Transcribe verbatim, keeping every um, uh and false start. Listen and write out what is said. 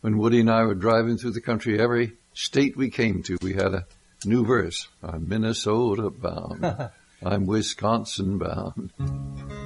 when Woody and I were driving through the country, every state we came to, we had a new verse. I'm Minnesota bound. I'm Wisconsin bound.